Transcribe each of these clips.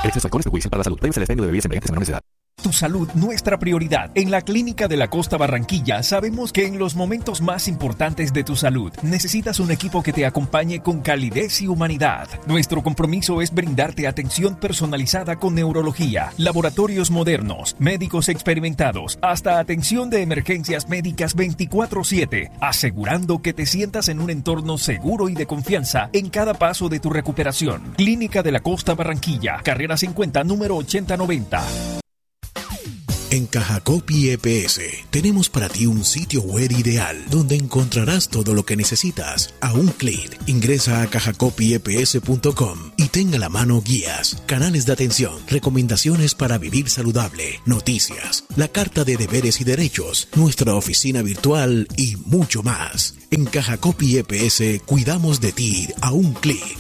El exceso de alcohol es perjudicial para la salud. Prohíbes el expendio de bebidas embriagantes a menores de edad. Tu salud, nuestra prioridad. En la Clínica de la Costa Barranquilla sabemos que en los momentos más importantes de tu salud necesitas un equipo que te acompañe con calidez y humanidad. Nuestro compromiso es brindarte atención personalizada con neurología, laboratorios modernos, médicos experimentados, hasta atención de emergencias médicas 24/7, asegurando que te sientas en un entorno seguro y de confianza en cada paso de tu recuperación. Clínica de la Costa Barranquilla, carrera 50, número 8090. En Cajacopi EPS tenemos para ti un sitio web ideal donde encontrarás todo lo que necesitas a un clic. Ingresa a cajacopieps.com y tenga a la mano guías, canales de atención, recomendaciones para vivir saludable, noticias, la carta de deberes y derechos, nuestra oficina virtual y mucho más. En Cajacopi EPS cuidamos de ti a un clic.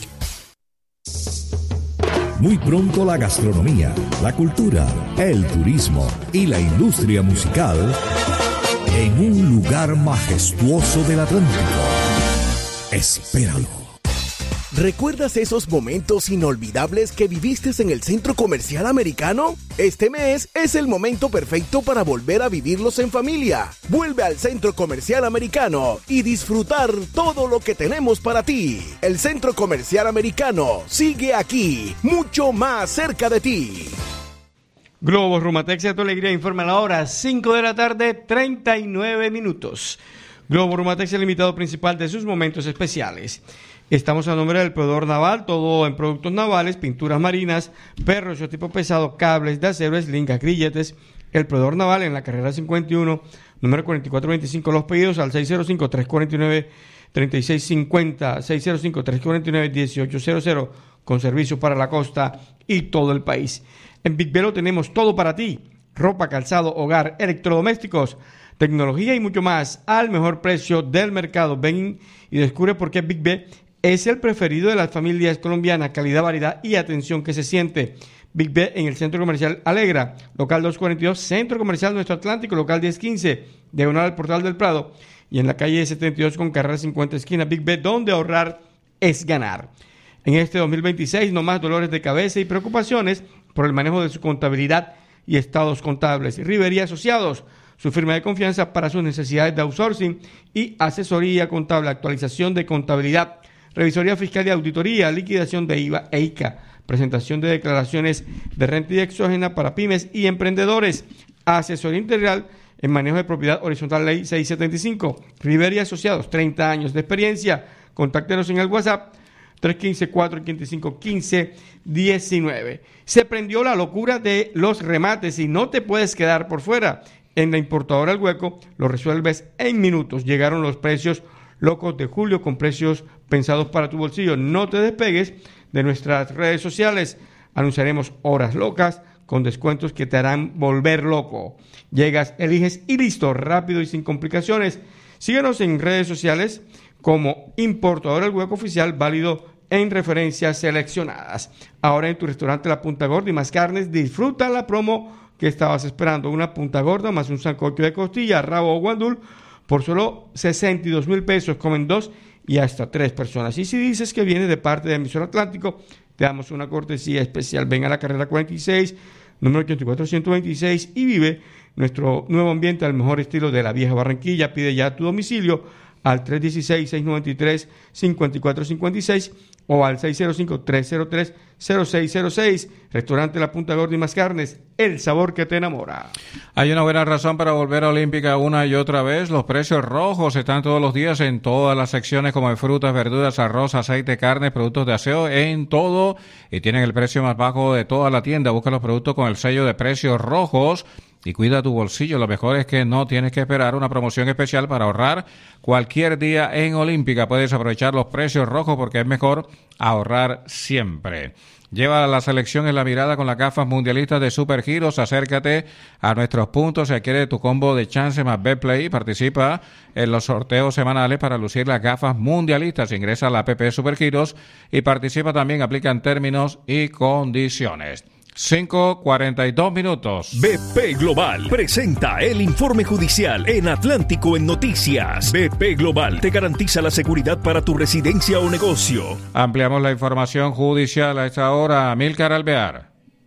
Muy pronto la gastronomía, la cultura, el turismo y la industria musical en un lugar majestuoso del Atlántico. Espéralo. ¿Recuerdas esos momentos inolvidables que viviste en el Centro Comercial Americano? Este mes es el momento perfecto para volver a vivirlos en familia. Vuelve al Centro Comercial Americano y disfrutar todo lo que tenemos para ti. El Centro Comercial Americano sigue aquí, mucho más cerca de ti. Globo Rumatex y tu alegría informa la hora, 5 de la tarde, 39 minutos. Globo Rumatex es el invitado principal de sus momentos especiales. Estamos a nombre del proveedor naval, todo en productos navales, pinturas marinas, perros de tipo pesado, cables de acero, slingas, grilletes. El proveedor naval en la carrera 51, número 4425, los pedidos al 605-349-3650, 605-349-1800, con servicio para la costa y todo el país. En Big Velo tenemos todo para ti: ropa, calzado, hogar, electrodomésticos, tecnología y mucho más al mejor precio del mercado. Ven y descubre por qué Big B es el preferido de las familias colombianas. Calidad, variedad y atención que se siente. Big B en el Centro Comercial Alegra, local 242, Centro Comercial Nuestro Atlántico, local 1015, diagonal al Portal del Prado, y en la calle 72 con carrera 50 esquina. Big B, donde ahorrar es ganar. En este 2026, no más dolores de cabeza y preocupaciones por el manejo de su contabilidad y estados contables. Rivería Asociados, su firma de confianza para sus necesidades de outsourcing y asesoría contable, actualización de contabilidad, revisoría fiscal y auditoría, liquidación de IVA e ICA, presentación de declaraciones de renta y exógena para pymes y emprendedores, asesoría integral en manejo de propiedad horizontal ley 675. Rivería Asociados, 30 años de experiencia. Contáctenos en el WhatsApp 315-455-1519. Se prendió la locura de los remates y no te puedes quedar por fuera. En la importadora El Hueco lo resuelves en minutos. Llegaron los precios locos de julio con precios pensados para tu bolsillo. No te despegues de nuestras redes sociales. Anunciaremos horas locas con descuentos que te harán volver loco. Llegas, eliges y listo, rápido y sin complicaciones. Síguenos en redes sociales como Importador El Hueco Oficial, válido en referencias seleccionadas. Ahora en tu restaurante La Punta Gorda y Más Carnes, disfruta la promo que estabas esperando. Una punta gorda más un sancocho de costilla, rabo o guandul por solo 62,000 pesos. Comen 2 y hasta 3 personas. Y si dices que viene de parte de Emisor Atlántico, te damos una cortesía especial. Ven a la carrera 46, número 84126 y vive nuestro nuevo ambiente al mejor estilo de la vieja Barranquilla. Pide ya tu domicilio al 316-693-5456 o al 605-303-0606. Restaurante La Punta Gorda y Más Carnes, el sabor que te enamora. Hay una buena razón para volver a Olímpica una y otra vez. Los precios rojos están todos los días en todas las secciones, como en frutas, verduras, arroz, aceite, carne, productos de aseo, en todo. Y tienen el precio más bajo de toda la tienda. Busca los productos con el sello de precios rojos y cuida tu bolsillo. Lo mejor es que no tienes que esperar una promoción especial para ahorrar cualquier día en Olímpica. Puedes aprovechar los precios rojos porque es mejor ahorrar siempre. Lleva la selección en la mirada con las gafas mundialistas de Supergiros. Acércate a nuestros puntos. Si adquiere tu combo de chance más Betplay, participa en los sorteos semanales para lucir las gafas mundialistas. Ingresa a la app Supergiros y participa también. Aplican términos y condiciones. 5:42 minutos. BP Global presenta el informe judicial en Atlántico en Noticias. BP Global te garantiza la seguridad para tu residencia o negocio. Ampliamos la información judicial a esta hora. Amílcar Alvear.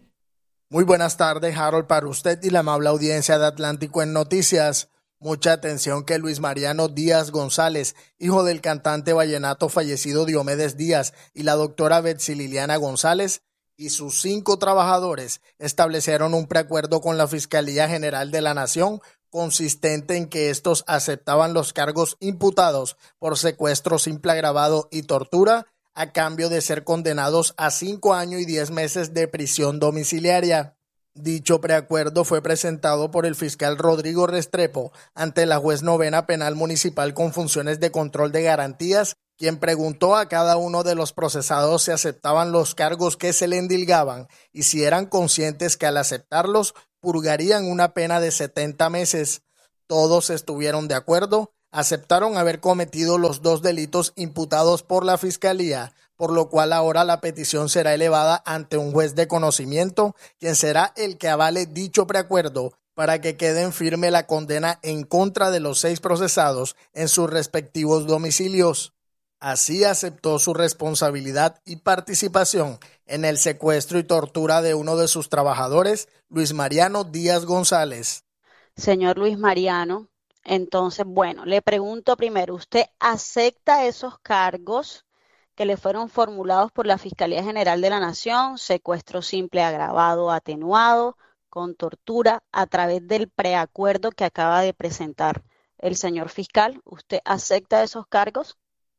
Muy buenas tardes, Harold, para usted y la amable audiencia de Atlántico en Noticias. Mucha atención que Luis Mariano Díaz González, hijo del cantante vallenato fallecido Diomedes Díaz, y la doctora Betsy Liliana González y sus 5 trabajadores establecieron un preacuerdo con la Fiscalía General de la Nación consistente en que estos aceptaban los cargos imputados por secuestro simple agravado y tortura a cambio de ser condenados a 5 años y 10 meses de prisión domiciliaria. Dicho preacuerdo fue presentado por el fiscal Rodrigo Restrepo ante la juez novena penal municipal con funciones de control de garantías, quien preguntó a cada uno de los procesados si aceptaban los cargos que se le endilgaban y si eran conscientes que al aceptarlos purgarían una pena de 70 meses. Todos estuvieron de acuerdo, aceptaron haber cometido los 2 delitos imputados por la Fiscalía, por lo cual ahora la petición será elevada ante un juez de conocimiento, quien será el que avale dicho preacuerdo para que quede en firme la condena en contra de los 6 procesados en sus respectivos domicilios. Así aceptó su responsabilidad y participación en el secuestro y tortura de uno de sus trabajadores, Luis Mariano Díaz González. Señor Luis Mariano, entonces, bueno, le pregunto primero, ¿usted acepta esos cargos que le fueron formulados por la Fiscalía General de la Nación, secuestro simple agravado atenuado, con tortura, a través del preacuerdo que acaba de presentar el señor fiscal? ¿Usted acepta esos cargos?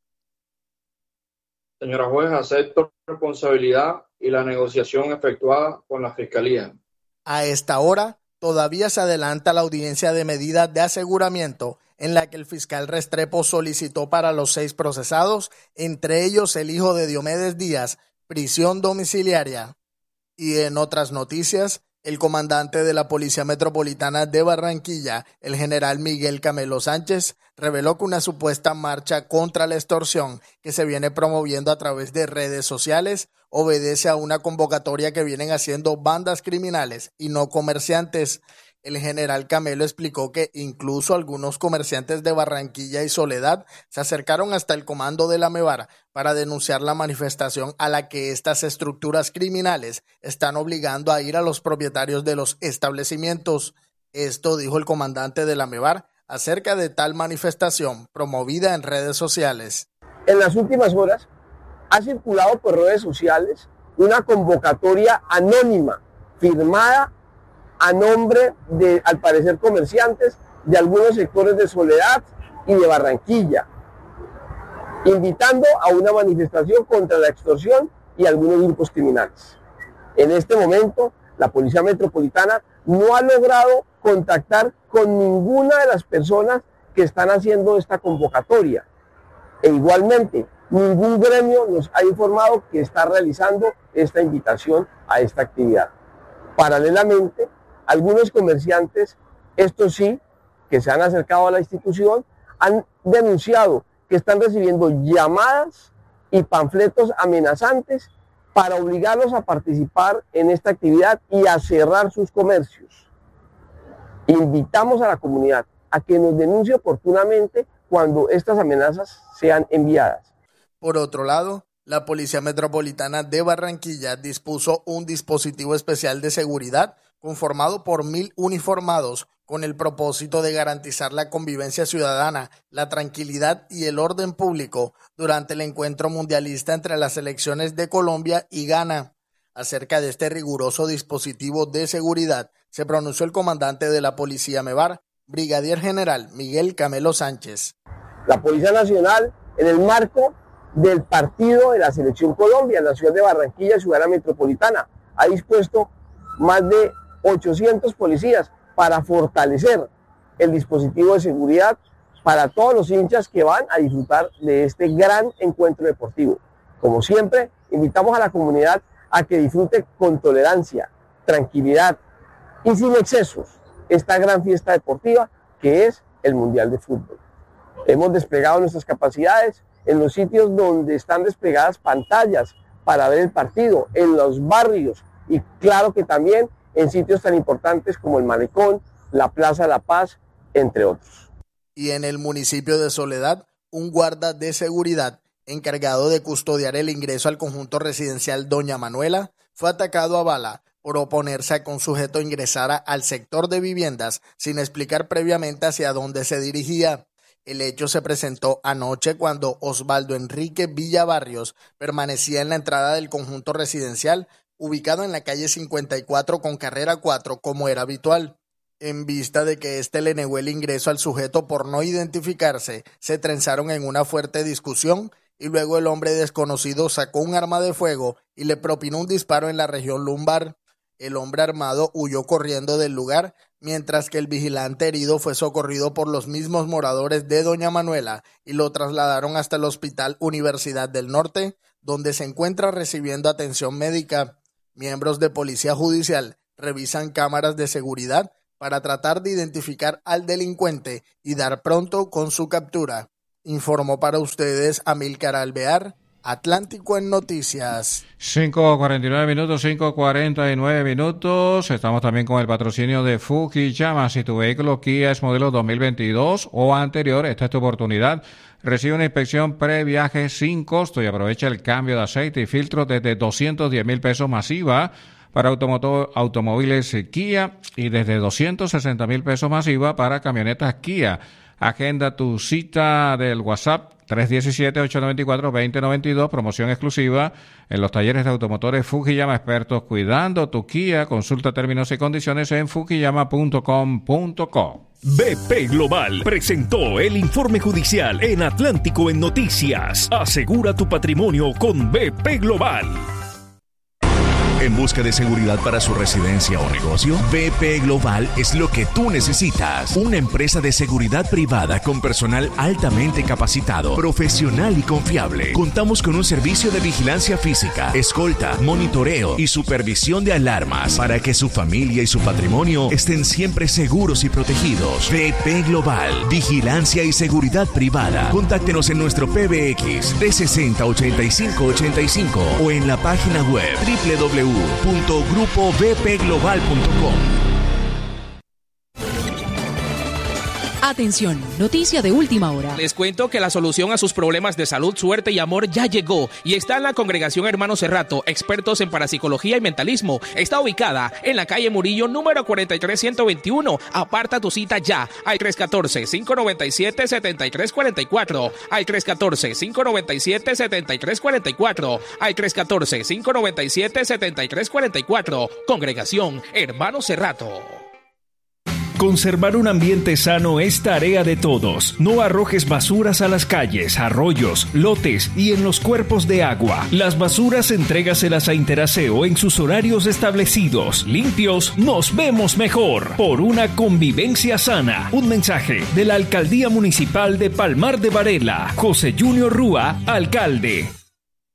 Señora juez, acepto responsabilidad y la negociación efectuada con la Fiscalía. A esta hora, todavía se adelanta la audiencia de medidas de aseguramiento en la que el fiscal Restrepo solicitó para los 6 procesados, entre ellos el hijo de Diomedes Díaz, prisión domiciliaria. Y en otras noticias, el comandante de la Policía Metropolitana de Barranquilla, el general Miguel Camelo Sánchez, reveló que una supuesta marcha contra la extorsión que se viene promoviendo a través de redes sociales obedece a una convocatoria que vienen haciendo bandas criminales y no comerciantes. El general Camelo explicó que incluso algunos comerciantes de Barranquilla y Soledad se acercaron hasta el comando de la MEVAR para denunciar la manifestación a la que estas estructuras criminales están obligando a ir a los propietarios de los establecimientos. Esto dijo el comandante de la MEVAR acerca de tal manifestación promovida en redes sociales. En las últimas horas ha circulado por redes sociales una convocatoria anónima firmada a nombre de, al parecer, comerciantes de algunos sectores de Soledad y de Barranquilla, invitando a una manifestación contra la extorsión y algunos grupos criminales. En este momento, la Policía Metropolitana no ha logrado contactar con ninguna de las personas que están haciendo esta convocatoria. E igualmente, ningún gremio nos ha informado que está realizando esta invitación a esta actividad. Paralelamente, algunos comerciantes, estos sí, que se han acercado a la institución, han denunciado que están recibiendo llamadas y panfletos amenazantes para obligarlos a participar en esta actividad y a cerrar sus comercios. Invitamos a la comunidad a que nos denuncie oportunamente cuando estas amenazas sean enviadas. Por otro lado, la Policía Metropolitana de Barranquilla dispuso un dispositivo especial de seguridad conformado por 1,000 uniformados con el propósito de garantizar la convivencia ciudadana, la tranquilidad y el orden público durante el encuentro mundialista entre las selecciones de Colombia y Ghana. Acerca de este riguroso dispositivo de seguridad se pronunció el comandante de la Policía MEVAR, Brigadier General Miguel Camelo Sánchez. La Policía Nacional, en el marco del partido de la Selección Colombia en la ciudad de Barranquilla, ciudad metropolitana, ha dispuesto más de 800 policías para fortalecer el dispositivo de seguridad para todos los hinchas que van a disfrutar de este gran encuentro deportivo. Como siempre, invitamos a la comunidad a que disfrute con tolerancia, tranquilidad y sin excesos esta gran fiesta deportiva que es el Mundial de Fútbol. Hemos desplegado nuestras capacidades en los sitios donde están desplegadas pantallas para ver el partido, en los barrios y claro que también en sitios tan importantes como el Malecón, la Plaza de la Paz, entre otros. Y en el municipio de Soledad, un guarda de seguridad encargado de custodiar el ingreso al conjunto residencial Doña Manuela fue atacado a bala por oponerse a que un sujeto ingresara al sector de viviendas sin explicar previamente hacia dónde se dirigía. El hecho se presentó anoche cuando Osvaldo Enrique Villabarrios permanecía en la entrada del conjunto residencial ubicado en la calle 54 con carrera 4 como era habitual. En vista de que éste le negó el ingreso al sujeto por no identificarse, se trenzaron en una fuerte discusión y luego el hombre desconocido sacó un arma de fuego y le propinó un disparo en la región lumbar. El hombre armado huyó corriendo del lugar, mientras que el vigilante herido fue socorrido por los mismos moradores de Doña Manuela y lo trasladaron hasta el Hospital Universidad del Norte, donde se encuentra recibiendo atención médica. Miembros de Policía Judicial revisan cámaras de seguridad para tratar de identificar al delincuente y dar pronto con su captura. Informó para ustedes Amílcar Alvear, Atlántico en Noticias. 5:49 minutos. Estamos también con el patrocinio de Fukiyama. Si tu vehículo Kia es modelo 2022 o anterior, esta es tu oportunidad. Recibe una inspección previaje sin costo y aprovecha el cambio de aceite y filtro desde 210,000 pesos masiva para automóviles Kia y desde 260,000 pesos masiva para camionetas Kia. Agenda tu cita del WhatsApp 317-894-2092, promoción exclusiva en los talleres de automotores Fukiyama, expertos cuidando tu Kia. Consulta términos y condiciones en fukiyama.com.co. BP Global presentó el informe judicial en Atlántico en Noticias. Asegura tu patrimonio con BP Global. ¿En busca de seguridad para su residencia o negocio? BP Global es lo que tú necesitas. Una empresa de seguridad privada con personal altamente capacitado, profesional y confiable. Contamos con un servicio de vigilancia física, escolta, monitoreo y supervisión de alarmas para que su familia y su patrimonio estén siempre seguros y protegidos. BP Global, vigilancia y seguridad privada. Contáctenos en nuestro PBX 360-8585 o en la página web www.grupobpglobal.com. Atención, noticia de última hora. Les cuento que la solución a sus problemas de salud, suerte y amor ya llegó y está en la Congregación Hermano Cerrato, expertos en parapsicología y mentalismo. Está ubicada en la calle Murillo, número 43121. Aparta tu cita ya al 314-597-7344, al 314-597-7344, al 314-597-7344. Congregación Hermano Cerrato. Conservar un ambiente sano es tarea de todos. No arrojes basuras a las calles, arroyos, lotes y en los cuerpos de agua. Las basuras entrégaselas a Interaseo en sus horarios establecidos. Limpios, nos vemos mejor. Por una convivencia sana. Un mensaje de la Alcaldía Municipal de Palmar de Varela. José Junior Rúa, alcalde.